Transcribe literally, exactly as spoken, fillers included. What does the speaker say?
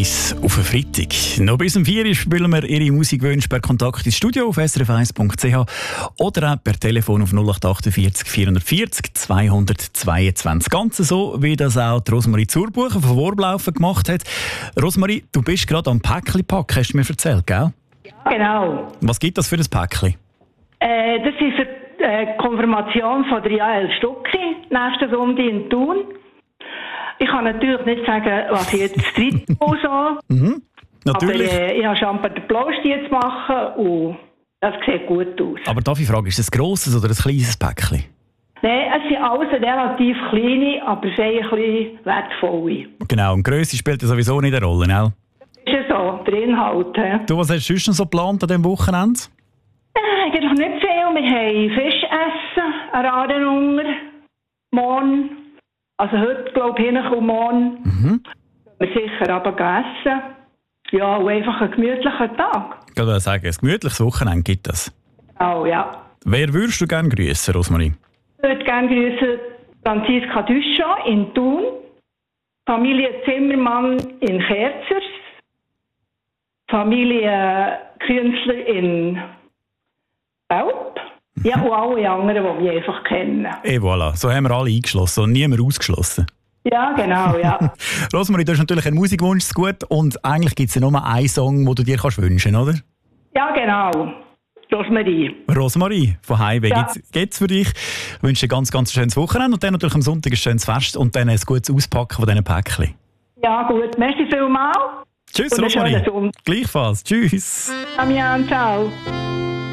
eins auf einen Freitag. Noch bis um vier Uhr spielen wir Ihre Musikwünsche per Kontakt ins Studio auf s r f eins punkt c h oder auch per Telefon auf null acht vier acht vier vier vier zwei zwei zwei. Ganz so, wie das auch die Rosmarie Zurbuchen von Worblaufen gemacht hat. Rosmarie, du bist gerade am Päckchen packen, hast du mir erzählt, gell? Ja, genau. Was gibt das für ein Päckchen? Äh, das ist eine äh, Konfirmation von der Jael Stucki, nächsten Sonntag in Thun. Ich kann natürlich nicht sagen, was ich jetzt dritte so. Mhm, natürlich. Aber äh, ich habe schon den Blaustiel zu machen und das sieht gut aus. Aber darf ich fragen, ist das ein grosses oder ein kleines Päckchen? Nein, es sind alles relativ kleine, aber sehr ein bisschen wertvolle. Genau, und Grösse spielt ja sowieso nicht eine Rolle, gell? Das ist ja so, der Inhalt. He. Du, was hast du sonst noch so geplant an diesem Wochenende? Äh, eigentlich nicht viel. Wir haben Fisch essen, einen Radenunger, morgen. Also heute, glaube ich, hin und morgen. Mhm. Wir sicher aber essen. Ja, und einfach einen gemütlichen Tag. Ich würde sagen, ein gemütliches Wochenende gibt es. Oh, ja. Wer würdest du gerne grüßen, Rosmarie? Ich würde gerne grüßen Franziska Duchamp in Thun, Familie Zimmermann in Kerzers, Familie Künstler in Belp. Ja, und alle anderen, die wir einfach kennen. Et voilà, so haben wir alle eingeschlossen und niemand ausgeschlossen. Ja, genau, ja. Rosmarie, du hast natürlich einen Musikwunsch zu gut und eigentlich gibt es ja nur einen Song, den du dir kannst wünschen, oder? Ja, genau. Rosmarie. Rosmarie von Highway Ja. gibt es für dich. Ich wünsche dir ein ganz, ganz schönes Wochenende und dann natürlich am Sonntag ein schönes Fest und dann ein gutes Auspacken von diesen Päckchen. Ja, gut. Merci vielmals. Tschüss, Und einen Rosmarie. schönen Sonntag. Gleichfalls. Tschüss. Damian, ciao.